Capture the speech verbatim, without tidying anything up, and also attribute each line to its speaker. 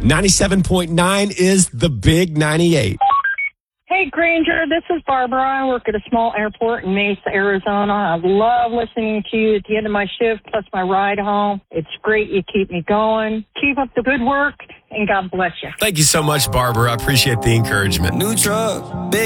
Speaker 1: ninety-seven point nine is the Big ninety-eight.
Speaker 2: Hey, Granger, this is Barbara. I work at a small airport in Mesa, Arizona. I love listening to you at the end of my shift, plus my ride home. It's great. You keep me going. Keep up the good work, and God bless you.
Speaker 1: Thank you so much, Barbara. I appreciate the encouragement.
Speaker 3: New truck, big